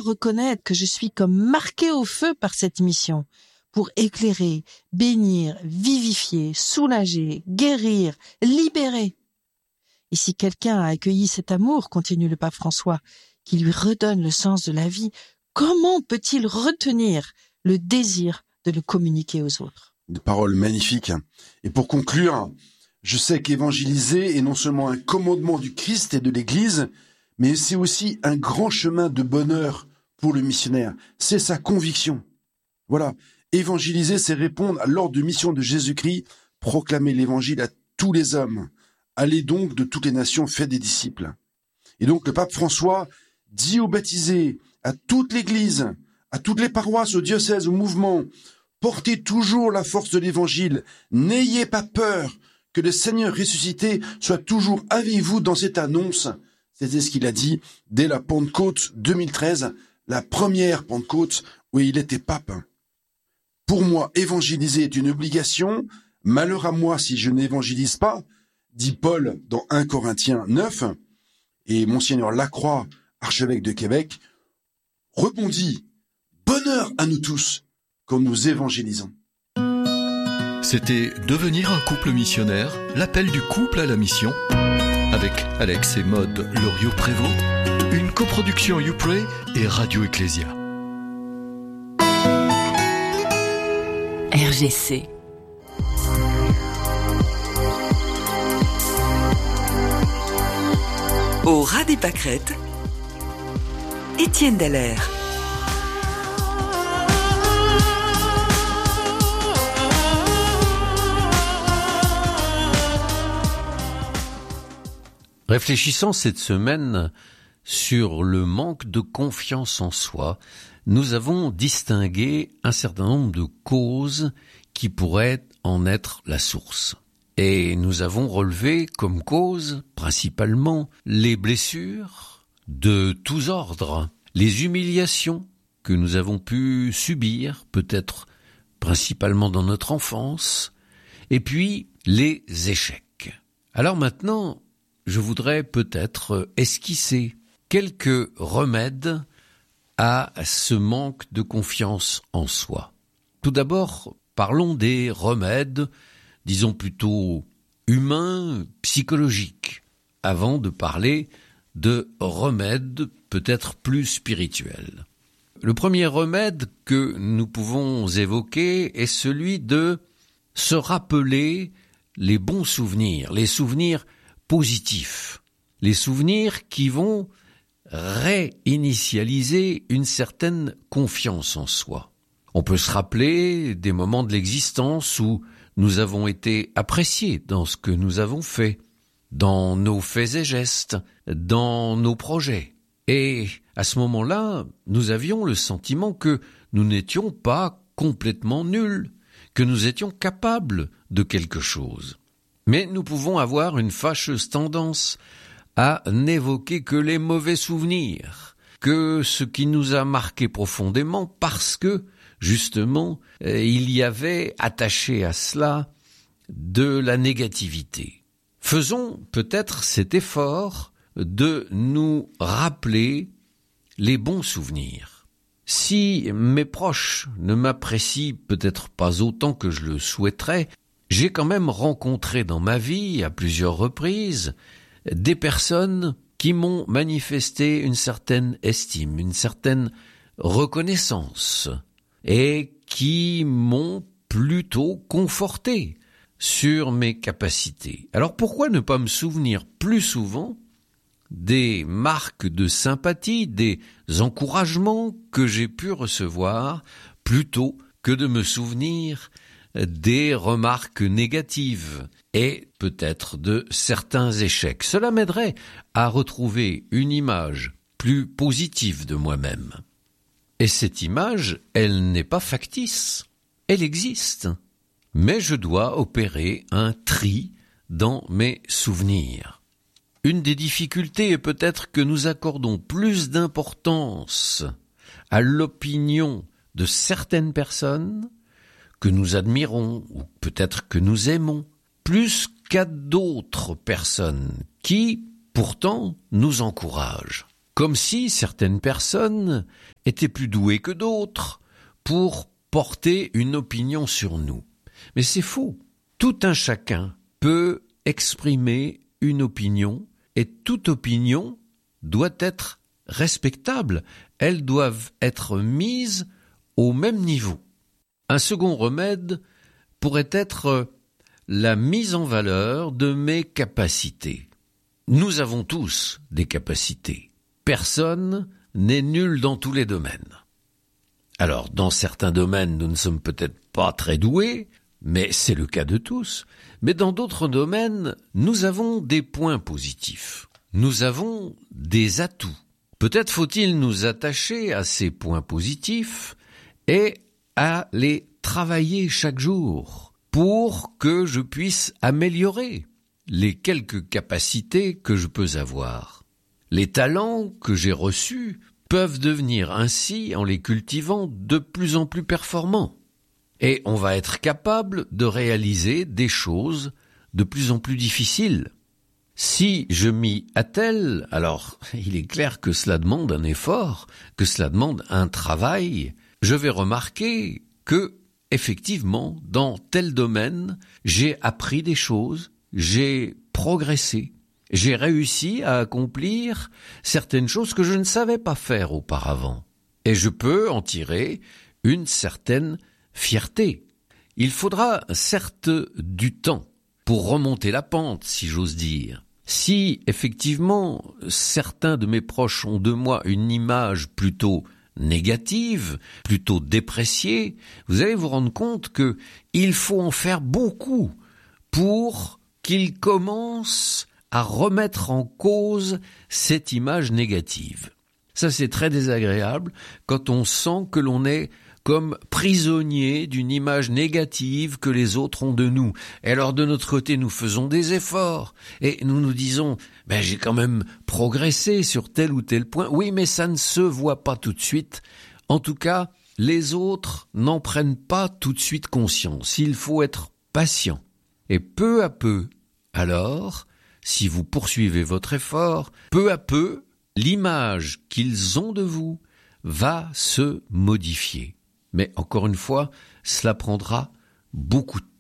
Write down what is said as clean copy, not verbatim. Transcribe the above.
reconnaître que je suis comme marqué au feu par cette mission pour éclairer, bénir, vivifier, soulager, guérir, libérer. Et si quelqu'un a accueilli cet amour, continue le pape François, qui lui redonne le sens de la vie, comment peut-il retenir le désir de le communiquer aux autres? Des paroles magnifiques. Et pour conclure, je sais qu'évangéliser est non seulement un commandement du Christ et de l'Église, mais c'est aussi un grand chemin de bonheur pour le missionnaire. C'est sa conviction. Voilà. Évangéliser, c'est répondre à l'ordre de mission de Jésus-Christ, proclamer l'évangile à tous les hommes. Allez donc de toutes les nations, faites des disciples. Et donc le pape François dit aux baptisés, à toute l'Église, à toutes les paroisses, aux diocèses, aux mouvements, portez toujours la force de l'évangile. N'ayez pas peur que le Seigneur ressuscité soit toujours avec vous dans cette annonce. C'était ce qu'il a dit dès la Pentecôte 2013, la première Pentecôte où il était pape. Pour moi, évangéliser est une obligation. Malheur à moi si je n'évangélise pas, dit Paul dans 1 Corinthiens 9. Et Monseigneur Lacroix, archevêque de Québec, répondit « Bonheur à nous tous quand nous évangélisons ». C'était Devenir un couple missionnaire, l'appel du couple à la mission, avec Alex et Maude Loriot-Prévost, une coproduction YouPray et Radio Ecclésia. RGC. Au ras des pâquerettes, Étienne Dallaire. Réfléchissant cette semaine sur le manque de confiance en soi, nous avons distingué un certain nombre de causes qui pourraient en être la source. Et nous avons relevé comme cause, principalement, les blessures de tous ordres, les humiliations que nous avons pu subir, peut-être principalement dans notre enfance, et puis les échecs. Alors maintenant, je voudrais peut-être esquisser quelques remèdes à ce manque de confiance en soi. Tout d'abord, parlons des remèdes, disons plutôt humains, psychologiques, avant de parler de remèdes peut-être plus spirituels. Le premier remède que nous pouvons évoquer est celui de se rappeler les bons souvenirs, les souvenirs positifs, les souvenirs qui vont réinitialiser une certaine confiance en soi. On peut se rappeler des moments de l'existence où nous avons été appréciés dans ce que nous avons fait, dans nos faits et gestes, dans nos projets. Et à ce moment-là, nous avions le sentiment que nous n'étions pas complètement nuls, que nous étions capables de quelque chose. Mais nous pouvons avoir une fâcheuse tendance à n'évoquer que les mauvais souvenirs, que ce qui nous a marqué profondément parce que, justement, il y avait attaché à cela de la négativité. Faisons peut-être cet effort de nous rappeler les bons souvenirs. Si mes proches ne m'apprécient peut-être pas autant que je le souhaiterais, j'ai quand même rencontré dans ma vie, à plusieurs reprises, des personnes qui m'ont manifesté une certaine estime, une certaine reconnaissance, et qui m'ont plutôt conforté sur mes capacités. Alors pourquoi ne pas me souvenir plus souvent des marques de sympathie, des encouragements que j'ai pu recevoir, plutôt que de me souvenir des remarques négatives et peut-être de certains échecs. Cela m'aiderait à retrouver une image plus positive de moi-même. Et cette image, elle n'est pas factice, elle existe. Mais je dois opérer un tri dans mes souvenirs. Une des difficultés est peut-être que nous accordons plus d'importance à l'opinion de certaines personnes que nous admirons ou peut-être que nous aimons, plus qu'à d'autres personnes qui, pourtant, nous encouragent. Comme si certaines personnes étaient plus douées que d'autres pour porter une opinion sur nous. Mais c'est faux. Tout un chacun peut exprimer une opinion et toute opinion doit être respectable. Elles doivent être mises au même niveau. Un second remède pourrait être la mise en valeur de mes capacités. Nous avons tous des capacités. Personne n'est nul dans tous les domaines. Alors, dans certains domaines, nous ne sommes peut-être pas très doués, mais c'est le cas de tous. Mais dans d'autres domaines, nous avons des points positifs. Nous avons des atouts. Peut-être faut-il nous attacher à ces points positifs et à les travailler chaque jour pour que je puisse améliorer les quelques capacités que je peux avoir. Les talents que j'ai reçus peuvent devenir ainsi, en les cultivant, de plus en plus performants. Et on va être capable de réaliser des choses de plus en plus difficiles. Si je m'y attelle, alors il est clair que cela demande un effort, que cela demande un travail. Je vais remarquer que, effectivement, dans tel domaine, j'ai appris des choses, j'ai progressé, j'ai réussi à accomplir certaines choses que je ne savais pas faire auparavant. Et je peux en tirer une certaine fierté. Il faudra certes du temps pour remonter la pente, si j'ose dire. Si, effectivement, certains de mes proches ont de moi une image plutôt négative, plutôt dépréciée, vous allez vous rendre compte que il faut en faire beaucoup pour qu'ils commencent à remettre en cause cette image négative. Ça, c'est très désagréable quand on sent que l'on est comme prisonnier d'une image négative que les autres ont de nous. Et alors, de notre côté, nous faisons des efforts et nous nous disons « j'ai quand même progressé sur tel ou tel point ». Oui, mais ça ne se voit pas tout de suite. En tout cas, les autres n'en prennent pas tout de suite conscience. Il faut être patient. Et peu à peu, alors, si vous poursuivez votre effort, peu à peu, l'image qu'ils ont de vous va se modifier. Mais encore une fois, cela prendra beaucoup de temps.